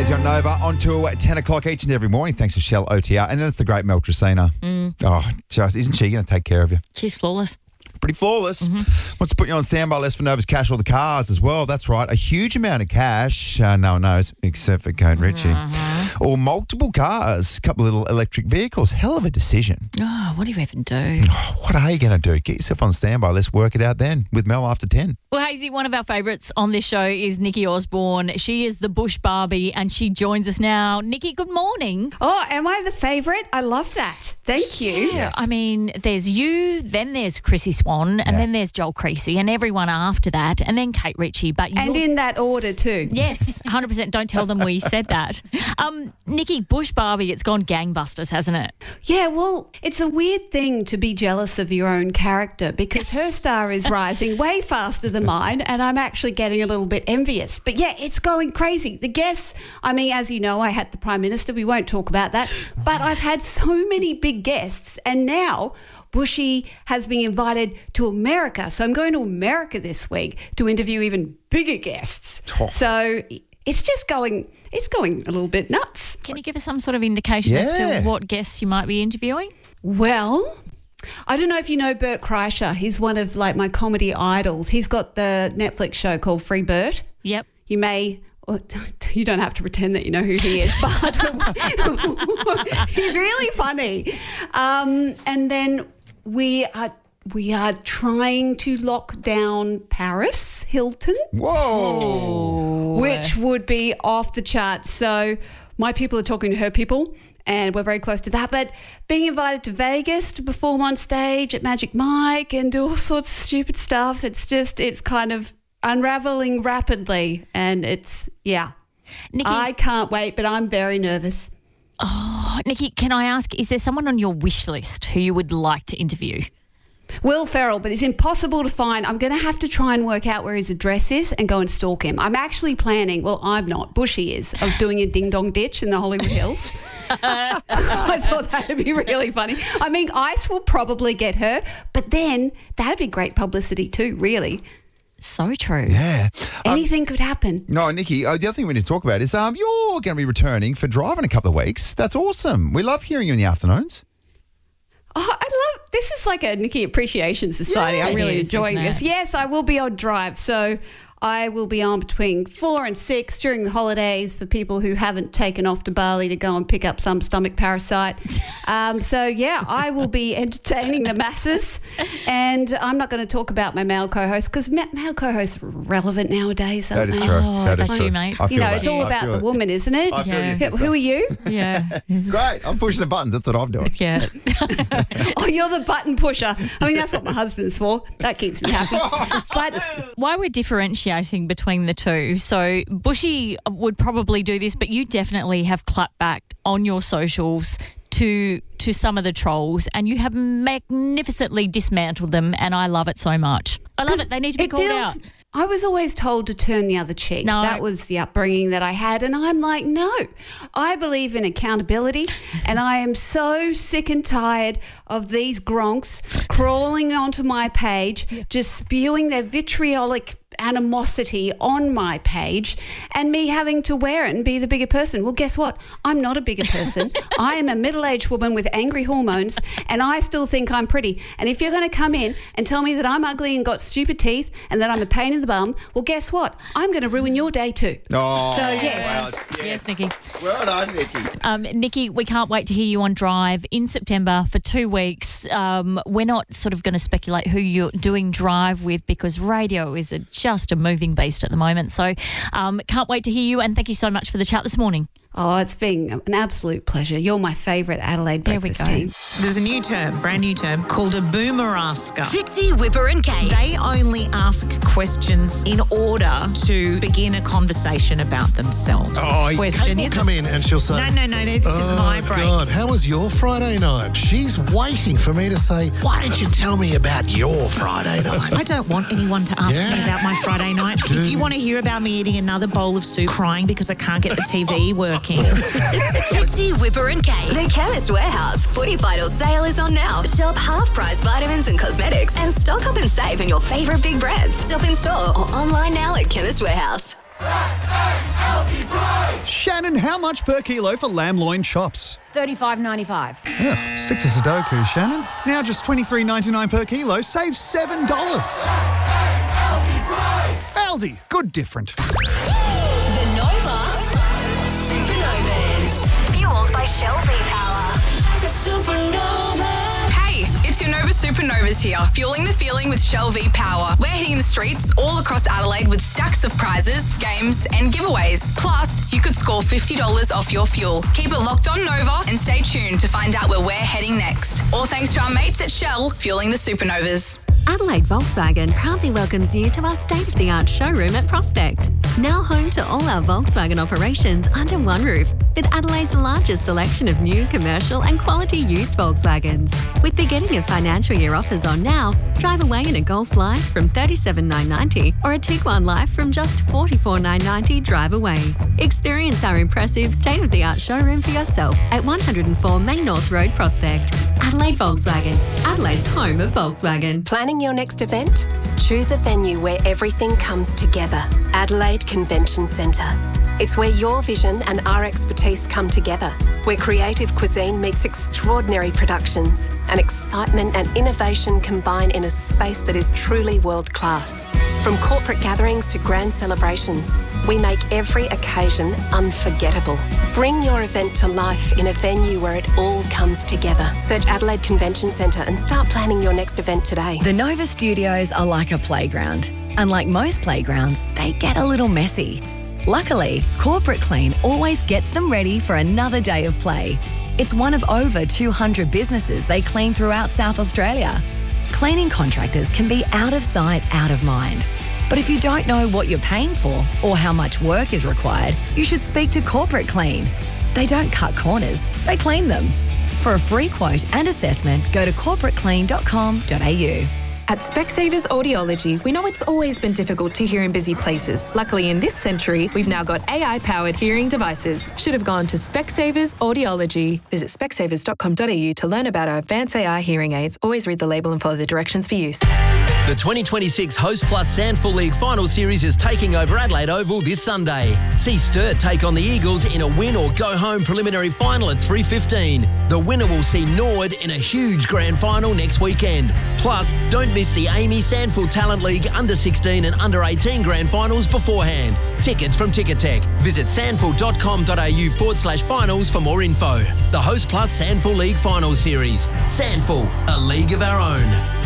Hazy on Nova on to 10 o'clock each and every morning. Thanks to Shell OTR. And then it's the great Mel Tresina. Oh, isn't she going to take care of you? She's flawless. Pretty flawless. Wants to put you on standby list for Nova's Cash or the cars as well. That's right. A huge amount of cash. No one knows except for Code Ritchie. Or multiple cars. A couple of little electric vehicles. Hell of a decision. Oh, what do you even do? Oh, what are you going to do? Get yourself on standby. Let's work it out then with Mel after 10. Well, Hazy, one of our favourites on this show is Nikki Osborne. She is the Bush Barbie and she joins us now. Nikki, good morning. Oh, am I the favourite? I love that. Thank you. Yeah, I mean, there's you, then there's Chrissy Swan, and then there's Joel Creasy, and everyone after that, and then Kate Ritchie. And in that order too. Yes, 100%. Don't tell them we said that. Nikki, Bush Barbie, it's gone gangbusters, hasn't it? Yeah, well, it's a weird thing to be jealous of your own character because her star is rising way faster than mine and I'm actually getting a little bit envious. But yeah, it's going crazy. The guests, I mean, as you know, I had the Prime Minister. We won't talk about that. But I've had so many big guests and now Bushy has been invited to America. So I'm going to America this week to interview even bigger guests. Oh. So it's just going a little bit nuts. Can you give us some sort of indication as to what guests you might be interviewing? Well, I don't know if you know Bert Kreischer. He's one of like my comedy idols. He's got the Netflix show called Free Bert. Yep. You don't have to pretend that you know who he is, but he's really funny. And then we are trying to lock down Paris Hilton. Whoa. Which would be off the chart. So my people are talking to her people and we're very close to that. But being invited to Vegas to perform on stage at Magic Mike and do all sorts of stupid stuff, it's kind of unraveling rapidly and Nikki, I can't wait, but I'm very nervous. Oh, Nikki, can I ask, is there someone on your wish list who you would like to interview? Will Ferrell, but it's impossible to find. I'm going to have to try and work out where his address is and go and stalk him. I'm actually planning, well, I'm not, Bushy is, of doing a ding-dong ditch in the Hollywood Hills. I thought that would be really funny. I mean, ICE will probably get her, but then that'd be great publicity too, really. So true. Yeah. Anything could happen. No, Nikki, the other thing we need to talk about is you're going to be returning for Drive in a couple of weeks. That's awesome. We love hearing you in the afternoons. Oh, this is like a Nikki Appreciation Society. Yeah, I'm really enjoying isn't it? this. Yes, I will be on Drive. So I will be on between 4 and 6 during the holidays for people who haven't taken off to Bali to go and pick up some stomach parasite. I will be entertaining the masses. And I'm not going to talk about my male co-hosts because male co-hosts are relevant nowadays, aren't That is they? true. Oh, That is that's true. you, mate. I feel that. It's all about the woman, isn't it? I feel Yeah. you, sister. Who are you? Yeah. Great. I'm pushing the buttons. That's what I'm doing. Yeah. Oh, you're the button pusher. I mean, that's what my husband's for. That keeps me happy. But Why we're differentiating between the two. So Bushy would probably do this, but you definitely have clapped back on your socials to some of the trolls and you have magnificently dismantled them and I love it so much. I love it. They need to be called out. I was always told to turn the other cheek. No. That was the upbringing that I had. And I'm like, no, I believe in accountability. And I am so sick and tired of these gronks crawling onto my page, just spewing their vitriolic animosity on my page and me having to wear it and be the bigger person. Well, guess what? I'm not a bigger person. I am a middle-aged woman with angry hormones and I still think I'm pretty. And if you're going to come in and tell me that I'm ugly and got stupid teeth and that I'm a pain in the bum, well, guess what? I'm going to ruin your day too. Oh, So, yes. Yes, Nikki. Well done, Nikki. Nikki, we can't wait to hear you on Drive in September for 2 weeks. We're not sort of going to speculate who you're doing Drive with because radio is just a moving beast at the moment. So can't wait to hear you and thank you so much for the chat this morning. Oh, it's been an absolute pleasure. You're my favourite Adelaide There we breakfast go. team. There's a new term, brand new term, called a boomerasker. Fitzy, Whipper and Kate. They only ask questions in order to begin a conversation about themselves. Kate will is come in and she'll say, No, this is my break. God, how was your Friday night? She's waiting for me to say, why didn't you tell me about your Friday night? I don't want anyone to ask me Yeah. about my Friday night. If you want to hear about me eating another bowl of soup, crying because I can't get the TV working. Fitzy, Whipper and Kate. The Chemist Warehouse Footy Vital sale is on now. Shop half-price vitamins and cosmetics and stock up and save on your favourite big brands. Shop in store or online now at Chemist Warehouse. Shannon, how much per kilo for lamb loin chops? $35.95. Yeah, stick to Sudoku, Shannon. Now just $23.99 per kilo. Save $7. Aldi, good different. The Nova Supernovas. Fueled by Shell V-Power. Hey, it's your Nova Supernovas here, fueling the feeling with Shell V-Power. We're hitting the streets all across Adelaide with stacks of prizes, games and giveaways. Plus, you could score $50 off your fuel. Keep it locked on Nova and stay tuned to find out where we're heading next. All thanks to our mates at Shell, fueling the Supernovas. Adelaide Volkswagen proudly welcomes you to our state-of-the-art showroom at Prospect. Now home to all our Volkswagen operations under one roof, with Adelaide's largest selection of new, commercial and quality used Volkswagens. With beginning of financial year offers on now, drive away in a Golf Life from $37,990 or a Tiguan Life from just $44,990 drive away. Experience our impressive state-of-the-art showroom for yourself at 104 Main North Road, Prospect. Adelaide Volkswagen, Adelaide's home of Volkswagen. Planning your next event? Choose a venue where everything comes together. Adelaide Convention Centre. It's where your vision and our expertise come together, where creative cuisine meets extraordinary productions and excitement and innovation combine in a space that is truly world-class. From corporate gatherings to grand celebrations, we make every occasion unforgettable. Bring your event to life in a venue where it all comes together. Search Adelaide Convention Centre and start planning your next event today. The Nova Studios are like a playground. Unlike most playgrounds, they get a little messy. Luckily, Corporate Clean always gets them ready for another day of play. It's one of over 200 businesses they clean throughout South Australia. Cleaning contractors can be out of sight, out of mind. But if you don't know what you're paying for or how much work is required, you should speak to Corporate Clean. They don't cut corners, they clean them. For a free quote and assessment, go to corporateclean.com.au. At Specsavers Audiology, we know it's always been difficult to hear in busy places. Luckily, in this century, we've now got AI-powered hearing devices. Should have gone to Specsavers Audiology. Visit specsavers.com.au to learn about our advanced AI hearing aids. Always read the label and follow the directions for use. The 2026 Host Plus Sandful League Final Series is taking over Adelaide Oval this Sunday. See Sturt take on the Eagles in a win-or-go-home preliminary final at 3:15. The winner will see Norwood in a huge grand final next weekend. Plus, don't miss the Amy Sandful Talent League Under-16 and Under-18 grand finals beforehand. Tickets from Ticketek. Visit sandful.com.au/finals for more info. The Host Plus Sandful League Final Series. Sandful, a league of our own.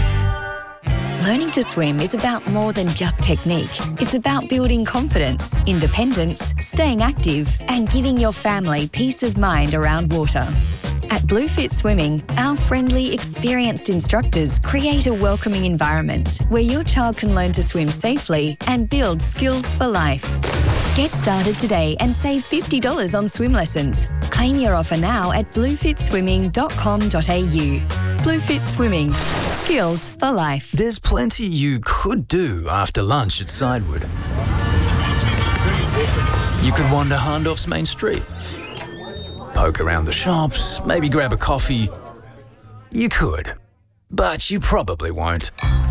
Learning to swim is about more than just technique. It's about building confidence, independence, staying active, and giving your family peace of mind around water. At Bluefit Swimming, our friendly, experienced instructors create a welcoming environment where your child can learn to swim safely and build skills for life. Get started today and save $50 on swim lessons. Claim your offer now at bluefitswimming.com.au. Bluefit Swimming. Skills for life. There's plenty you could do after lunch at Sidewood. You could wander Harndorf's main street. Poke around the shops, maybe grab a coffee. You could, but you probably won't.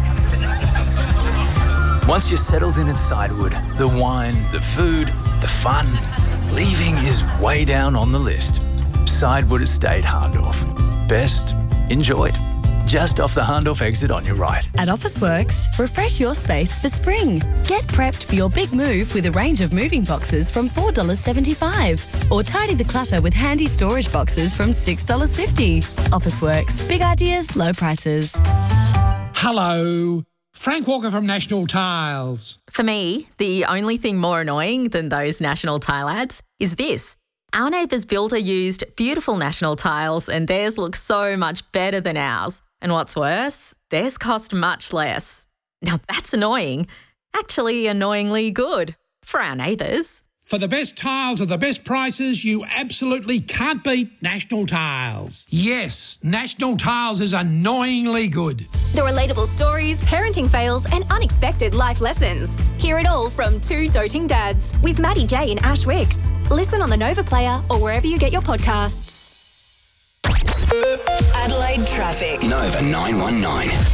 Once you're settled in at Sidewood, the wine, the food, the fun, leaving is way down on the list. Sidewood Estate Harndorf. Best enjoyed. Just off the Harndorf exit on your right. At Officeworks, refresh your space for spring. Get prepped for your big move with a range of moving boxes from $4.75. Or tidy the clutter with handy storage boxes from $6.50. Officeworks, big ideas, low prices. Hello. Frank Walker from National Tiles. For me, the only thing more annoying than those National Tile ads is this. Our neighbour's builder used beautiful National Tiles and theirs looks so much better than ours. And what's worse, theirs cost much less. Now that's annoying. Actually, annoyingly good for our neighbours. For the best tiles at the best prices, you absolutely can't beat National Tiles. Yes, National Tiles is annoyingly good. The relatable stories, parenting fails, and unexpected life lessons. Hear it all from two doting dads with Maddie J and Ash Wicks. Listen on the Nova Player or wherever you get your podcasts. Adelaide traffic. Nova 919.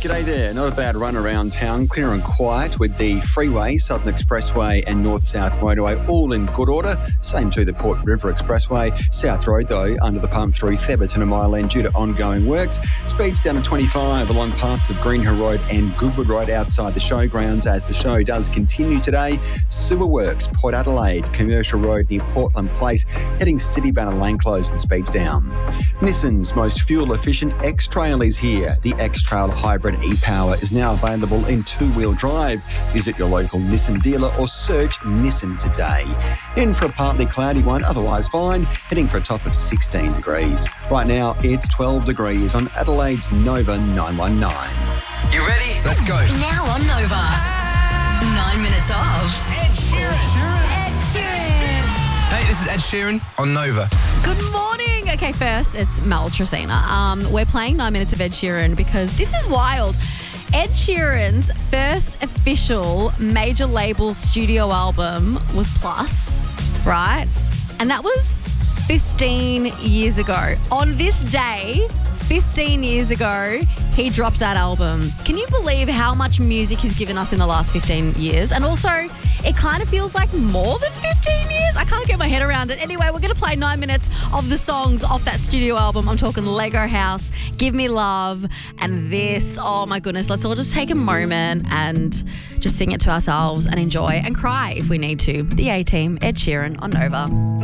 G'day there. Not a bad run around town, clear and quiet with the freeway, Southern Expressway and North-South Motorway all in good order. Same to the Port River Expressway. South Road though, under the pump through Theberton and Mile End due to ongoing works. Speeds down to 25 along parts of Green Hill Road and Goodwood Road outside the showgrounds as the show does continue today. Sewer Works, Port Adelaide, Commercial Road near Portland Place, heading Citybound and lane closed and speeds down. Nissan's most fuel-efficient X-Trail is here. The X-Trail Hybrid e-Power is now available in two-wheel drive. Visit your local Nissan dealer or search Nissan today. In for a partly cloudy one, otherwise fine, heading for a top of 16 degrees. Right now, it's 12 degrees on Adelaide's Nova 919. You ready? Let's go. Now on Nova. 9 minutes of Ed Sheeran. Hey, this is Ed Sheeran on Nova. Good morning. Okay, first, it's Mel Tresina. We're playing 9 minutes of Ed Sheeran because this is wild. Ed Sheeran's first official major label studio album was Plus, right? And that was 15 years ago. On this day, 15 years ago, he dropped that album. Can you believe how much music he's given us in the last 15 years? And also, it kind of feels like more than 15 years. I can't get my head around it. Anyway, we're going to play 9 minutes of the songs off that studio album. I'm talking Lego House, Give Me Love, and this. Oh my goodness. Let's all just take a moment and just sing it to ourselves and enjoy and cry if we need to. The A-Team, Ed Sheeran on Nova.